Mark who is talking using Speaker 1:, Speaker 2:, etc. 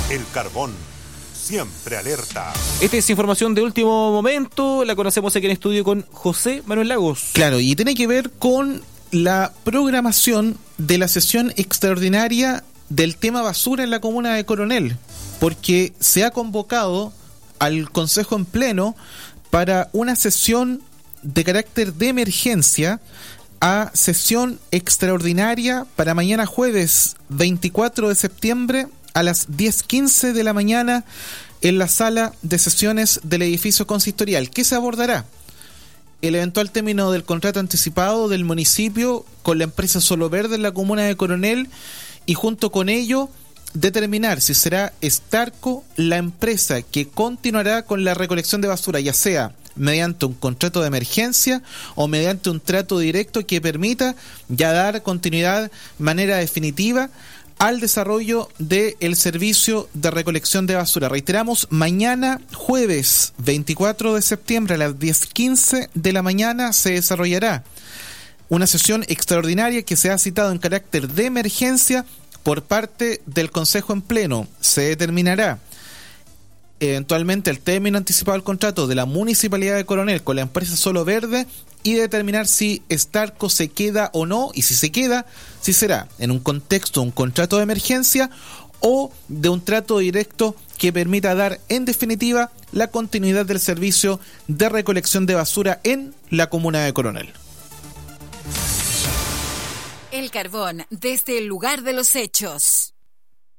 Speaker 1: El Carbón, siempre alerta.
Speaker 2: Esta es información de último momento, la conocemos aquí en estudio con José Manuel Lagos.
Speaker 3: Claro, y tiene que ver con la programación de la sesión extraordinaria del tema basura en la comuna de Coronel, porque se ha convocado al Consejo en Pleno para una sesión de carácter de emergencia a sesión extraordinaria para mañana jueves 24 de septiembre a las 10:15 de la mañana en la sala de sesiones del edificio consistorial. ¿Qué se abordará? El eventual término del contrato anticipado del municipio con la empresa Solo Verde en la comuna de Coronel y junto con ello determinar si será Starco la empresa que continuará con la recolección de basura, ya sea mediante un contrato de emergencia o mediante un trato directo que permita ya dar continuidad de manera definitiva al desarrollo del servicio de recolección de basura. Reiteramos, mañana jueves 24 de septiembre a las 10:15 de la mañana se desarrollará una sesión extraordinaria que se ha citado en carácter de emergencia por parte del Consejo en Pleno. Se determinará eventualmente el término anticipado del contrato de la Municipalidad de Coronel con la empresa Solo Verde y determinar si Starco se queda o no, y si se queda, si será en un contexto, un contrato de emergencia o de un trato directo que permita dar en definitiva la continuidad del servicio de recolección de basura en la comuna de Coronel.
Speaker 4: El Carbón, desde el lugar de los hechos.